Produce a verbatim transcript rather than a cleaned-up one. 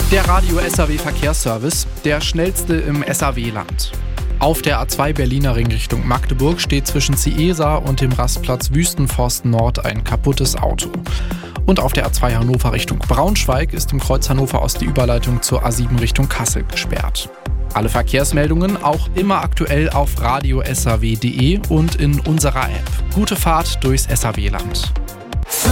Der Radio-S A W-Verkehrsservice, der schnellste im S A W-Land. Auf der A zwei Berliner Ring Richtung Magdeburg steht zwischen Ciesa und dem Rastplatz Wüstenforst Nord ein kaputtes Auto. Und auf der A zwei Hannover Richtung Braunschweig ist im Kreuz Hannover Ost die Überleitung zur A sieben Richtung Kassel gesperrt. Alle Verkehrsmeldungen auch immer aktuell auf radio s a w punkt d e und in unserer App. Gute Fahrt durchs S A W-Land.